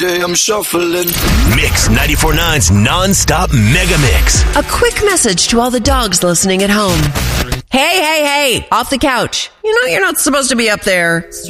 day I'm shuffling. Mix 94.9's non-stop mega mix. A quick message to all the dogs listening at home. Hey, off the couch. You know you're not supposed to be up there.